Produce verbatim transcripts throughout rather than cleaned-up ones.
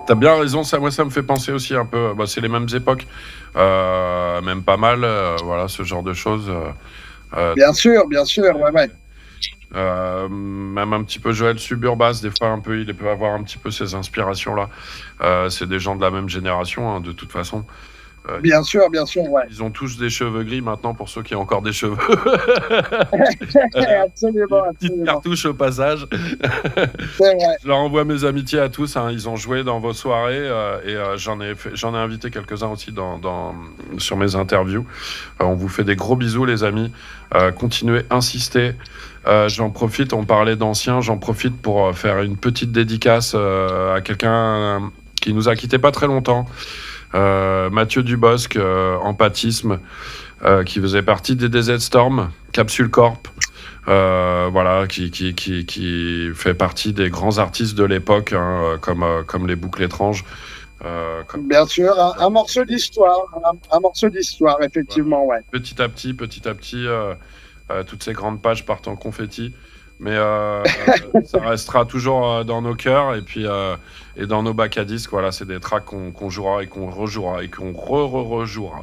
T'as bien raison, ça, moi ça me fait penser aussi un peu, bah, c'est les mêmes époques, euh, même pas mal, euh, voilà, ce genre de choses. Euh, euh, Bien sûr, bien sûr, ouais, ouais. Euh, même un petit peu Joël Suburbas, des fois un peu, il peut avoir un petit peu ces inspirations-là. Euh, c'est des gens de la même génération, hein, de toute façon. Euh, Bien sûr, bien sûr, ouais. Ils ont tous des cheveux gris maintenant, pour ceux qui ont encore des cheveux. euh, absolument, une petite absolument. cartouche au passage. C'est vrai. Je leur envoie mes amitiés à tous, hein. Ils ont joué dans vos soirées euh, et euh, j'en ai, fait, j'en ai invité quelques-uns aussi dans, dans, sur mes interviews. Euh, on vous fait des gros bisous, les amis. Euh, continuez, insistez. Euh, j'en profite, on parlait d'anciens, j'en profite pour euh, faire une petite dédicace euh, à quelqu'un euh, qui nous a quittés pas très longtemps. Euh, Mathieu Dubosc, euh, Empathisme, euh, qui faisait partie des D Z Storm, Capsule Corp, euh, voilà, qui, qui, qui, qui fait partie des grands artistes de l'époque, hein, comme, euh, comme les Boucles Étranges. Euh, comme... Bien sûr, un, un morceau d'histoire, un, un morceau d'histoire, effectivement, voilà. Ouais. Petit à petit, petit à petit, euh, euh, toutes ces grandes pages partent en confetti. Mais euh, ça restera toujours dans nos cœurs et puis euh, et dans nos bacs à disques. Voilà, c'est des tracks qu'on, qu'on jouera et qu'on rejouera et qu'on re-re-rejouera.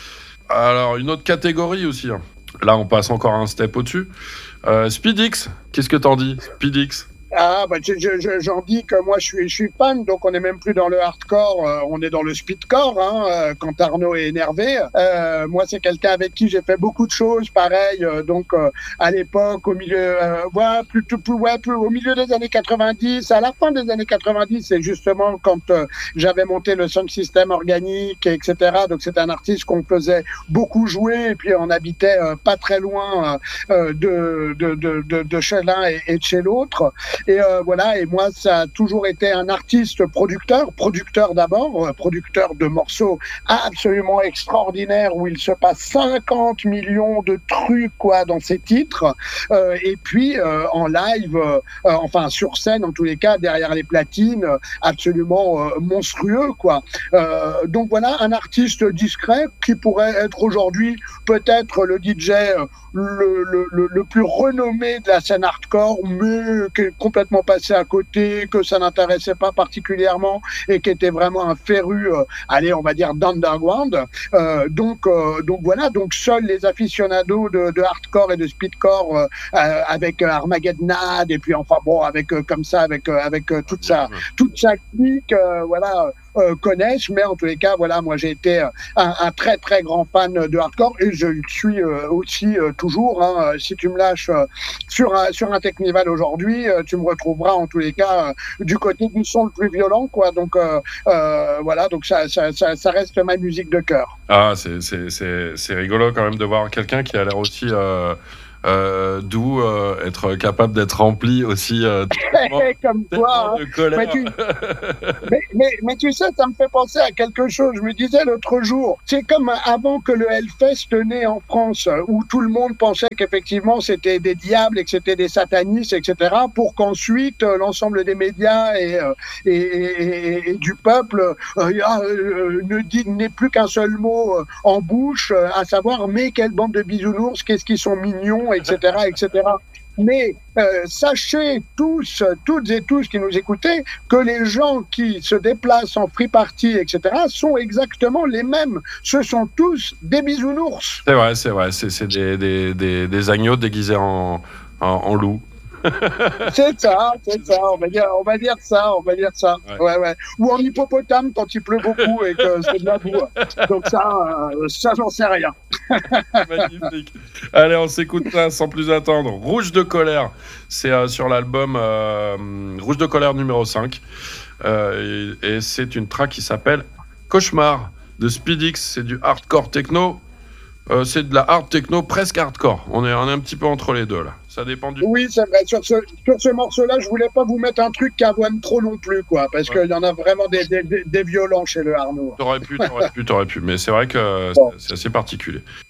Alors, une autre catégorie aussi. Hein. Là, on passe encore un step au-dessus. Euh, Speedix, qu'est-ce que t'en dis, Speedix? Ah, bah, je, je, j'en dis que moi, je suis, je suis fan, donc on n'est même plus dans le hardcore, euh, on est dans le speedcore, hein, euh, quand Arnaud est énervé. Euh, moi, c'est quelqu'un avec qui j'ai fait beaucoup de choses, pareil, euh, donc euh, à l'époque, au milieu, euh, ouais, plus, plus, plus, ouais, plus, au milieu des années quatre-vingt-dix, à la fin des années quatre-vingt-dix, c'est justement quand euh, j'avais monté le sound system organique, et cetera. Donc, c'est un artiste qu'on faisait beaucoup jouer, et puis on habitait euh, pas très loin euh, de, de, de, de, de chez l'un et, et de chez l'autre. Et euh, voilà, et moi, ça a toujours été un artiste producteur, producteur d'abord, euh, producteur de morceaux absolument extraordinaires où il se passe cinquante millions de trucs, quoi, dans ses titres. Euh, et puis, euh, en live, euh, euh, enfin, sur scène, en tous les cas, derrière les platines, euh, absolument euh, monstrueux, quoi. Euh, donc voilà, un artiste discret qui pourrait être aujourd'hui peut-être le D J euh, le, le, le, le plus renommé de la scène hardcore, mais qui est complètement passé à côté, que ça n'intéressait pas particulièrement et qui était vraiment un féru, euh, allez, on va dire, d'underground. Euh, donc, euh, donc voilà, donc seuls les aficionados de, de hardcore et de speedcore euh, euh, avec Armageddonade et puis enfin bon, avec euh, comme ça, avec, euh, avec euh, toute, sa, toute sa clique, euh, voilà, euh, connaissent, mais en tous les cas, voilà, moi j'ai été un, un très très grand fan de hardcore et je le suis euh, aussi euh, toujours. Hein, si tu me lâches euh, sur, un, sur un Technival aujourd'hui, euh, tu me retrouveras en tous les cas euh, du côté du son le plus violent, quoi. Donc euh, euh, voilà, donc ça, ça, ça, ça reste ma musique de cœur. Ah, c'est, c'est, c'est, c'est rigolo quand même de voir quelqu'un qui a l'air aussi euh, euh, doux, euh, être capable d'être rempli aussi euh, comme toi, de colère. Mais tu... mais, mais, mais tu sais, ça me fait penser à quelque chose. Je me disais l'autre jour, c'est comme avant que le Hellfest naît en France, où tout le monde pensait qu'effectivement c'était des diables et que c'était des satanistes, et cetera, pour qu'ensuite euh, l'ensemble des médias et, euh, et, et, et du peuple euh, euh, ne dit n'ait plus qu'un seul mot euh, en bouche, euh, à savoir mais quelle bande de bisounours, qu'est-ce qu'ils sont mignons, et cetera, et cetera. Mais euh, sachez tous, toutes et tous qui nous écoutez, que les gens qui se déplacent en free party, et cetera, sont exactement les mêmes. Ce sont tous des bisounours. C'est vrai, c'est vrai. C'est, c'est des, des, des, des agneaux déguisés en, en, en loup. C'est ça, c'est ça, on va dire, on va dire ça, on va dire ça. Ouais. Ouais, ouais. Ou en hippopotame quand il pleut beaucoup et que c'est de la boue. Donc ça, euh, ça j'en sais rien. Magnifique. Allez, on s'écoute ça sans plus attendre. Rouge de colère, c'est euh, sur l'album euh, Rouge de colère numéro cinq. Euh, et, et c'est une track qui s'appelle Cauchemar de Speedix. C'est du hardcore techno. Euh, c'est de la hard techno presque hardcore. On est, on est un petit peu entre les deux là. Ça dépend du. Oui, c'est vrai. Sur ce, sur ce morceau-là, je voulais pas vous mettre un truc qui avoine trop non plus, quoi, parce ouais. qu'il y en a vraiment des, des, des, des violents chez le Arnaud. T'aurais pu, t'aurais pu, t'aurais pu. Mais c'est vrai que bon. c'est, c'est assez particulier.